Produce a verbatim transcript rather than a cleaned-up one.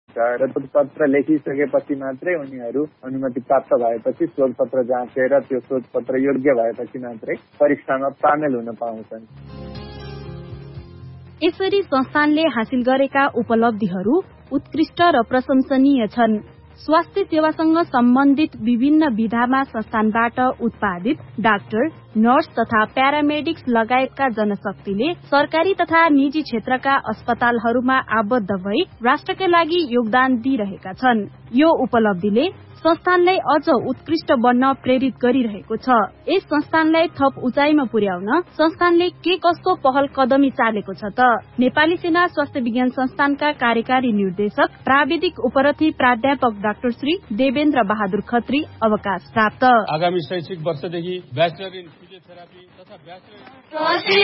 र शोधपत्र लेखिसकेपछि मात्रै उनीहरू अनुमति प्राप्त भएपछि शोधपत्र जाँचेर त्यो शोधपत्र योग्य भएपछि मात्रै परीक्षामा सामेल हुन पाउँछन्। यसरी संस्थानले हासिल गरेका उपलब्धिहरू उत्कृष्ट र प्रशंसनीय छन्। स्वास्थ्य सेवासँग सम्बन्धित विभिन्न विधामा संस्थानबाट उत्पादित डाक्टर, नर्स तथा प्यारामेडिक्स लगायतका जनशक्तिले सरकारी तथा निजी क्षेत्रका अस्पतालहरूमा आबद्ध भई राष्ट्रका लागि योगदान दिइरहेका छन्। यो उपलब्धिले संस्थानलाई अझ उत्कृष्ट बन्न प्रेरित गरिरहेको छ। यस संस्थानलाई थप उचाइमा पुर्याउन संस्थानले के कस्तो पहल कदमी चालेको छ त? नेपाली सेना स्वास्थ्य विज्ञान संस्थानका कार्यकारी निर्देशक प्राविधिक उपरथी प्राध्यापक डाक्टर श्री देवेन्द्र बहादुर खत्री अवकाश प्राप्त। आगामी शैक्षिक वर्षदेखि ब्याचलर इन फिजियोथेरापी तथा ब्याचलर